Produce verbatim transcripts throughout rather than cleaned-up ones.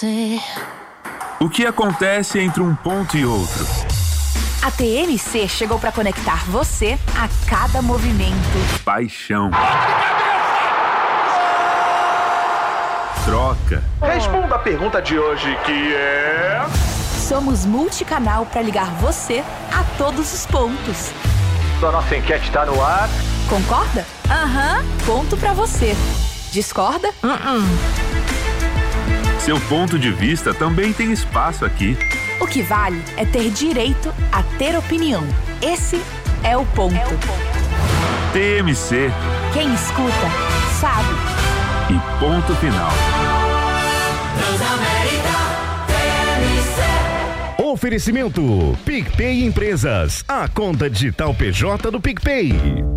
O que acontece entre um ponto e outro? A T M C chegou para conectar você a cada movimento. Paixão. Troca. Responda a pergunta de hoje, que é... Somos multicanal para ligar você a todos os pontos. A nossa enquete está no ar. Concorda? Aham, ponto para você. Discorda? Uh-uh. Seu ponto de vista também tem espaço aqui. O que vale é ter direito a ter opinião. Esse é o ponto. É o ponto. T M C. Quem escuta, sabe. E ponto final. Transamérica T M C. Oferecimento PicPay Empresas, a conta digital P J do PicPay.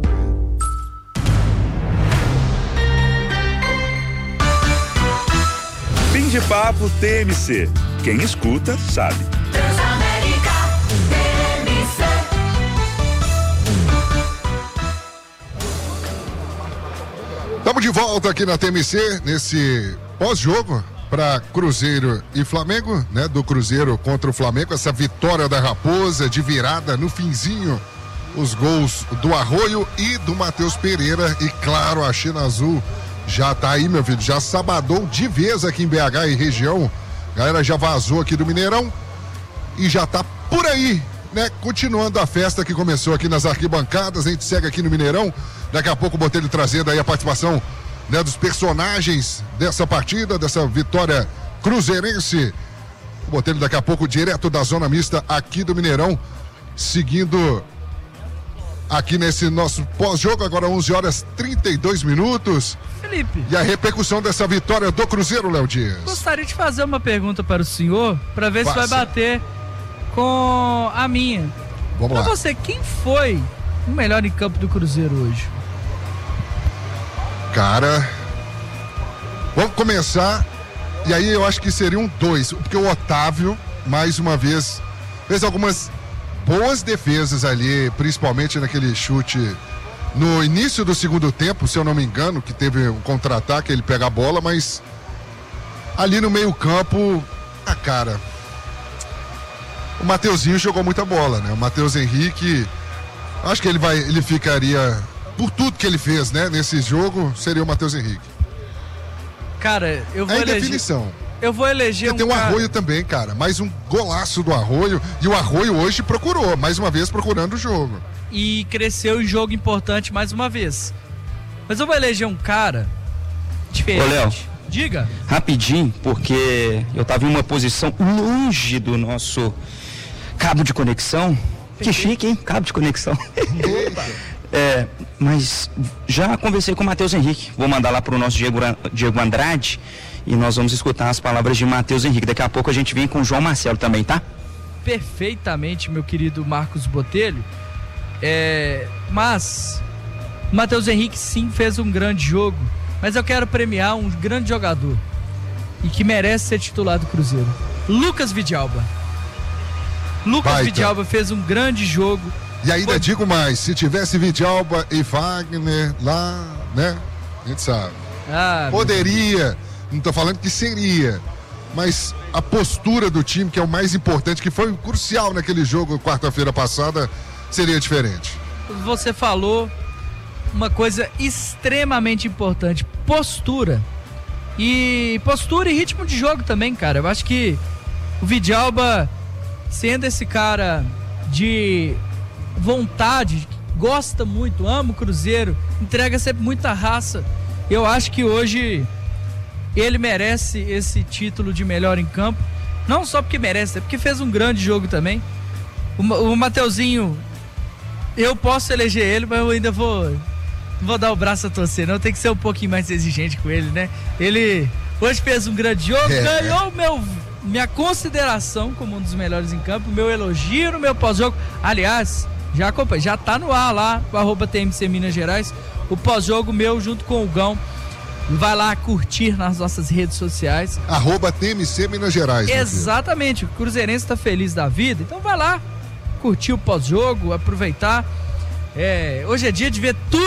Fim de papo T M C. Quem escuta, sabe. Transamérica T M C. Estamos de volta aqui na T M C, nesse pós-jogo para Cruzeiro e Flamengo, né? Do Cruzeiro contra o Flamengo, essa vitória da Raposa de virada no finzinho. Os gols do Arroio e do Matheus Pereira. E claro, a China Azul já tá aí, meu filho, já sabadou de vez aqui em B H e região. A galera já vazou aqui do Mineirão e já tá por aí, né? Continuando a festa que começou aqui nas arquibancadas. A gente segue aqui no Mineirão. Daqui a pouco o Botelho trazendo aí a participação, né, dos personagens dessa partida, dessa vitória cruzeirense. O Botelho daqui a pouco direto da zona mista aqui do Mineirão, seguindo aqui nesse nosso pós-jogo, agora onze horas e trinta e dois minutos. Felipe. E a repercussão dessa vitória do Cruzeiro, Léo Dias. Gostaria de fazer uma pergunta para o senhor, para ver Faça. se vai bater com a minha. Vamos pra lá. você, quem foi o melhor em campo do Cruzeiro hoje? Cara, vamos começar. E aí eu acho que seriam dois, porque o Otávio, mais uma vez, fez algumas boas defesas ali, principalmente naquele chute no início do segundo tempo, se eu não me engano, que teve um contra-ataque, ele pega a bola, mas ali no meio campo, a cara, o Mateuzinho jogou muita bola, né? O Matheus Henrique, acho que ele vai, ele ficaria, por tudo que ele fez, né, nesse jogo, seria o Matheus Henrique. Cara, eu vou É em eleger... definição. Eu vou eleger Porque um tem um cara... Arroio também, cara. Mais um golaço do Arroio. E o Arroio hoje procurou, mais uma vez procurando o jogo. E cresceu em jogo importante mais uma vez. Mas eu vou eleger um cara diferente. Ô, Léo. Diga. Rapidinho, porque eu tava em uma posição longe do nosso cabo de conexão. Que chique, hein? Cabo de conexão. É, mas já conversei com o Matheus Henrique. Vou mandar lá pro nosso Diego, Diego Andrade e nós vamos escutar as palavras de Matheus Henrique. Daqui a pouco a gente vem com o João Marcelo também, tá? Perfeitamente, meu querido Marcos Botelho. É, mas o Matheus Henrique sim fez um grande jogo, mas eu quero premiar um grande jogador e que merece ser titular do Cruzeiro. Lucas Vidalba. Lucas Baita. Vidalba fez um grande jogo. E ainda Foi... digo mais, se tivesse Vidalba e Wagner lá, né? A gente sabe. Ah, Poderia, não tô falando que seria, mas a postura do time, que é o mais importante, que foi crucial naquele jogo quarta-feira passada, seria diferente. Você falou uma coisa extremamente importante: postura. E postura e ritmo de jogo também, cara. Eu acho que o Vidalba, sendo esse cara de vontade, gosta muito, ama o Cruzeiro, entrega sempre muita raça. Eu acho que hoje ele merece esse título de melhor em campo. Não só porque merece, é porque fez um grande jogo também. O, o Mateuzinho, eu posso eleger ele, mas eu ainda vou não vou dar o braço a torcer, não. Tem que ser um pouquinho mais exigente com ele, né? Ele hoje fez um grande jogo, é. ganhou meu, minha consideração como um dos melhores em campo, meu elogio no meu pós-jogo. Aliás, já, já tá no ar lá, o arroba T M C Minas Gerais, o pós-jogo meu junto com o Gão. Vai lá curtir nas nossas redes sociais. Arroba T M C Minas Gerais. Exatamente, o Cruzeirense tá feliz da vida, então vai lá curtir o pós-jogo, aproveitar. É, hoje é dia de ver tudo